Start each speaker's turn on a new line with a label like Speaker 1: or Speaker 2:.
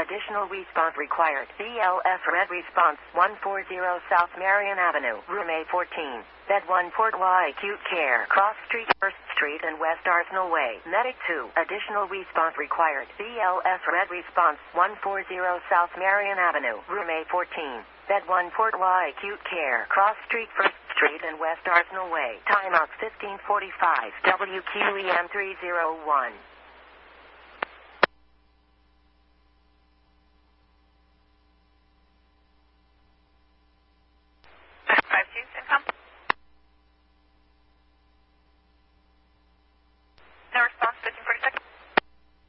Speaker 1: Additional response required. BLS Red Response 140 South Marion Avenue, Room A14. Bed 1 Port Y Acute Care. Cross Street, 1st Street and West Arsenal Way. Medic 2. Additional response required. BLS Red Response 140 South Marion Avenue, Room A14. Bed 1 Port Y Acute Care. Cross Street, 1st Street and West Arsenal Way. Timeout 1545. WQEM 301.